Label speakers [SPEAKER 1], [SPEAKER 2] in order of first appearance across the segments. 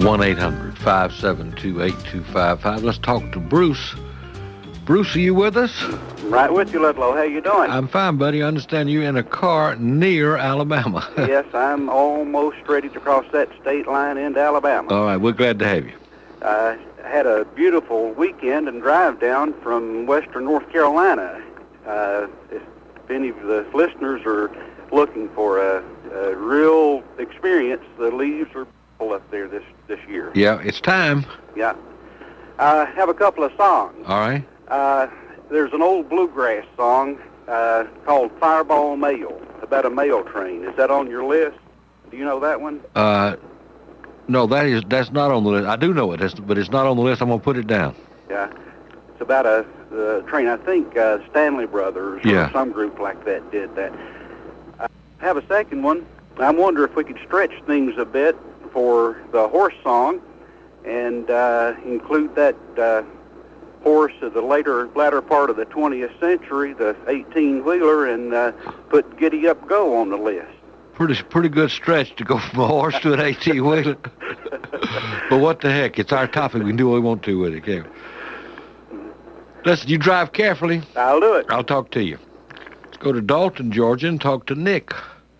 [SPEAKER 1] 1-800-572-8255. Let's talk to Bruce. Bruce, are you with us?
[SPEAKER 2] I'm right with you, Ludlow. How you doing?
[SPEAKER 1] I'm fine, buddy. I understand you're in a car near Alabama.
[SPEAKER 2] Yes, I'm almost ready to cross that state line into Alabama.
[SPEAKER 1] All right, we're glad to have you.
[SPEAKER 2] I had a beautiful weekend and drive down from western North Carolina. If any of the listeners are looking for a real experience, the leaves are full up there this year.
[SPEAKER 1] Yeah, it's time.
[SPEAKER 2] Yeah. I have a couple of songs.
[SPEAKER 1] All right.
[SPEAKER 2] There's an old bluegrass song called Fireball Mail, about a mail train. Is that on your list? Do you know that one?
[SPEAKER 1] No, that's not on the list. I do know it, but it's not on the list. I'm going to put it down.
[SPEAKER 2] Yeah. It's about a train. I think Stanley Brothers or some group like that did that. I have a second one. I wonder if we could stretch things a bit for the horse song and include that horse of the latter part of the 20th century, the 18-wheeler, and put Giddy Up Go on the list.
[SPEAKER 1] Pretty good stretch to go from a horse to an 18-wheeler. But what the heck? It's our topic. We can do what we want to with it, can't we? Listen, you drive carefully.
[SPEAKER 2] I'll do it.
[SPEAKER 1] I'll talk to you. Let's go to Dalton, Georgia, and talk to Nick.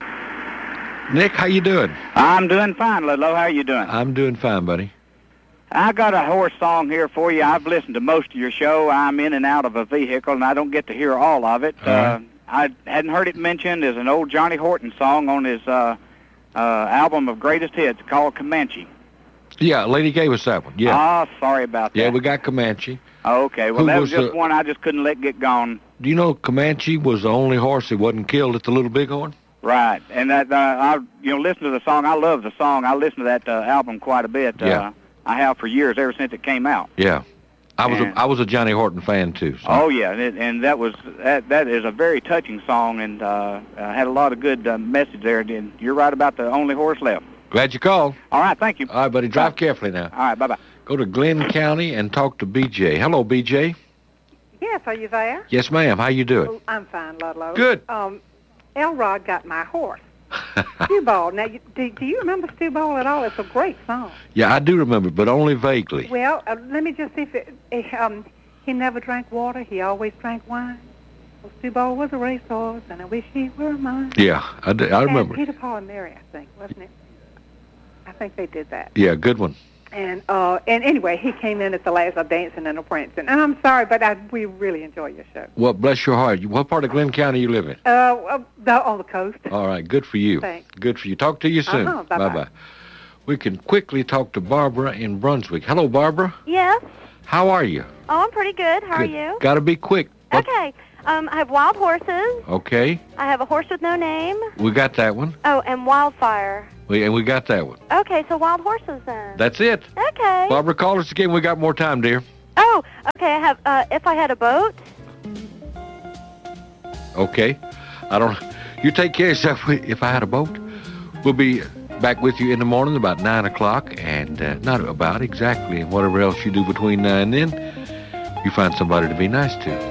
[SPEAKER 1] Nick, how you doing?
[SPEAKER 3] I'm doing fine, Ludlow. How are you doing?
[SPEAKER 1] I'm doing fine, buddy.
[SPEAKER 3] I got a horse song here for you. I've listened to most of your show. I'm in and out of a vehicle, and I don't get to hear all of it. I hadn't heard it mentioned as an old Johnny Horton song on his album of greatest hits called Comanche.
[SPEAKER 1] Yeah, Lady gave us that one. Yeah.
[SPEAKER 3] Oh, sorry about that.
[SPEAKER 1] Yeah, we got Comanche.
[SPEAKER 3] Okay, well, that was just one I just couldn't let get gone.
[SPEAKER 1] Do you know Comanche was the only horse that wasn't killed at the Little Bighorn?
[SPEAKER 3] Right, and that I listen to the song. I love the song. I listen to that album quite a bit.
[SPEAKER 1] Yeah.
[SPEAKER 3] I have for years, ever since it came out.
[SPEAKER 1] Yeah. I was a Johnny Horton fan too. So.
[SPEAKER 3] Oh yeah, and that is a very touching song, and had a lot of good message there. And you're right about the only horse left.
[SPEAKER 1] Glad you called.
[SPEAKER 3] All right, thank you.
[SPEAKER 1] All right, buddy, drive carefully now.
[SPEAKER 3] All right, bye-bye.
[SPEAKER 1] Go to Glenn County and talk to B.J. Hello, B.J.
[SPEAKER 4] Yes, are you there?
[SPEAKER 1] Yes, ma'am. How you doing?
[SPEAKER 4] Oh, I'm fine, Ludlow.
[SPEAKER 1] Good.
[SPEAKER 4] Elrod got my horse. Stew Ball. Now, do you remember Stew Ball at all? It's a great song.
[SPEAKER 1] Yeah, I do remember, but only vaguely.
[SPEAKER 4] Well, let me just see if he never drank water. He always drank wine. Well, Stew Ball was a racehorse, and I wish he were mine.
[SPEAKER 1] Yeah, I remember.
[SPEAKER 4] And Peter, Paul, and Mary, I think, wasn't it? I think they did that.
[SPEAKER 1] Yeah, good one.
[SPEAKER 4] And anyway, he came in at the last of Dancing and a Prancing. And I'm sorry, but we really enjoy your show.
[SPEAKER 1] Well, bless your heart. What part of Glenn County you live in?
[SPEAKER 4] On the coast.
[SPEAKER 1] All right, good for you.
[SPEAKER 4] Thanks.
[SPEAKER 1] Good for you. Talk to you soon.
[SPEAKER 4] Bye-bye.
[SPEAKER 1] We can quickly talk to Barbara in Brunswick. Hello, Barbara.
[SPEAKER 5] Yes.
[SPEAKER 1] How are you?
[SPEAKER 5] Oh, I'm pretty good. How are you?
[SPEAKER 1] Got to be quick.
[SPEAKER 5] Okay. I have Wild Horses.
[SPEAKER 1] Okay.
[SPEAKER 5] I have A Horse with No Name.
[SPEAKER 1] We got that one.
[SPEAKER 5] Oh, and Wildfire.
[SPEAKER 1] We got that one.
[SPEAKER 5] Okay, so Wild Horses then.
[SPEAKER 1] That's it.
[SPEAKER 5] Okay.
[SPEAKER 1] Barbara, call us again. We got more time, dear.
[SPEAKER 5] Oh, okay. I have If I Had a Boat.
[SPEAKER 1] Okay. You take care of yourself. If I Had a Boat. We'll be back with you in the morning about 9 o'clock, and not about exactly, and whatever else you do between now and then, you find somebody to be nice to.